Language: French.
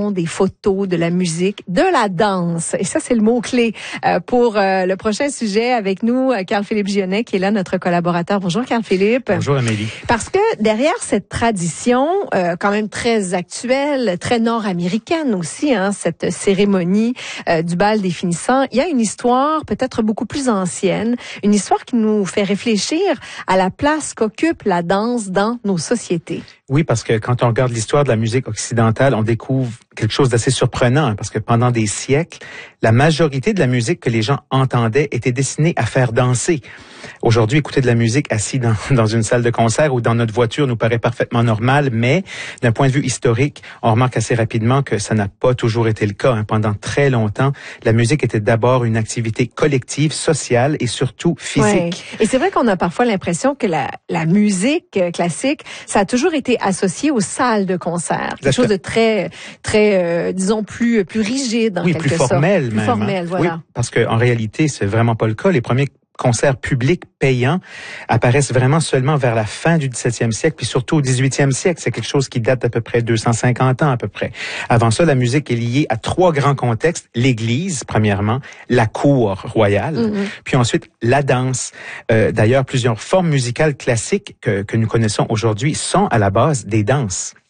sons, des photos, de la musique, de la danse. Et ça, c'est le mot-clé pour le prochain sujet avec nous, Carl-Philippe Gionnet, qui est là, notre collaborateur. Bonjour, Carl-Philippe. Bonjour, Amélie. Parce que derrière cette tradition, quand même très actuelle, très nord-américaine aussi, cette cérémonie du bal des finissants, il y a une histoire peut-être beaucoup plus ancienne, une histoire qui nous fait réfléchir à la place qu'occupe la danse dans nos sociétés. Oui, parce que quand on regarde l'histoire de la musique occidentale, on découvre quelque chose d'assez surprenant, parce que pendant des siècles, la majorité de la musique que les gens entendaient était destinée à faire danser. Aujourd'hui, écouter de la musique assis dans une salle de concert ou dans notre voiture nous paraît parfaitement normal, mais d'un point de vue historique, on remarque assez rapidement que ça n'a pas toujours été le cas. Pendant très longtemps, la musique était d'abord une activité collective, sociale et surtout physique. Ouais. Et c'est vrai qu'on a parfois l'impression que la musique classique, ça a toujours été associé aux salles de concert. Quelque chose de très, disons, plus rigide, en quelque sorte. Formel, plus même. formel, voilà. Oui, parce qu'en réalité, c'est vraiment pas le cas. Les premiers concerts publics payants apparaissent vraiment seulement vers la fin du 17e siècle, puis surtout au 18e siècle. C'est quelque chose qui date d'à peu près 250 ans à peu près. Avant ça, la musique est liée à trois grands contextes. L'Église, premièrement, la cour royale, puis ensuite la danse. D'ailleurs, plusieurs formes musicales classiques que nous connaissons aujourd'hui sont à la base des danses.